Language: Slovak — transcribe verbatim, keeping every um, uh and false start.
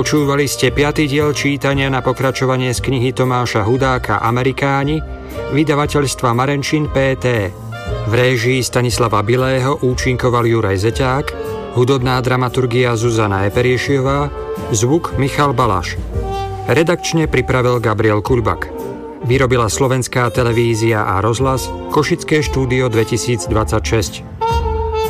Počúvali ste piaty diel čítania na pokračovanie z knihy Tomáša Hudáka Amerikáni, vydavateľstva Marenčín pé té. V réžii Stanislava Bilého účinkoval Juraj Zeťák, hudobná dramaturgia Zuzana Eperiešiová, zvuk Michal Balaš. Redakčne pripravil Gabriel Kuľbak. Vyrobila Slovenská televízia a rozhlas, Košické štúdio dvetisícdvadsaťšesť.